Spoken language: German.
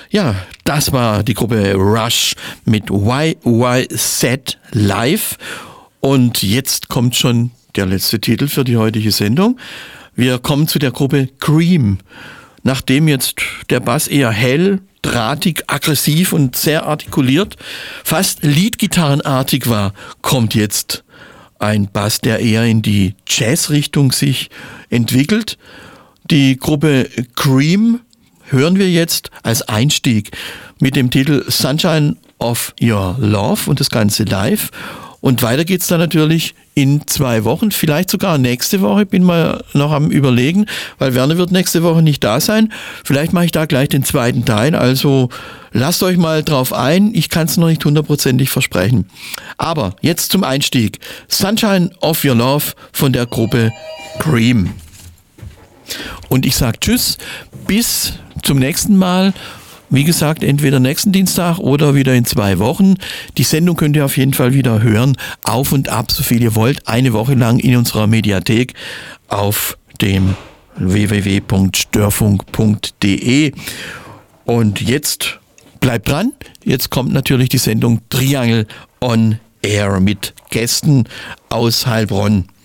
Ja, das war die Gruppe Rush mit YYZ Live. Und jetzt kommt schon der letzte Titel für die heutige Sendung. Wir kommen zu der Gruppe Cream. Nachdem jetzt der Bass eher hell, drahtig, aggressiv und sehr artikuliert, fast Leadgitarrenartig war, kommt jetzt ein Bass, der eher in die Jazz-Richtung sich entwickelt. Die Gruppe Cream hören wir jetzt als Einstieg mit dem Titel Sunshine of Your Love und das Ganze live. Und weiter geht's dann natürlich in 2 Wochen, vielleicht sogar nächste Woche, bin mal noch am Überlegen, weil Werner wird nächste Woche nicht da sein. Vielleicht mache ich da gleich den zweiten Teil, also lasst euch mal drauf ein, ich kann es noch nicht 100%ig versprechen. Aber jetzt zum Einstieg, Sunshine of Your Love von der Gruppe Cream. Und ich sage Tschüss, bis zum nächsten Mal. Wie gesagt, entweder nächsten Dienstag oder wieder in 2 Wochen. Die Sendung könnt ihr auf jeden Fall wieder hören, auf und ab, so viel ihr wollt, 1 Woche lang in unserer Mediathek auf dem www.störfunk.de. Und jetzt bleibt dran, jetzt kommt natürlich die Sendung Triangle on Air mit Gästen aus Heilbronn.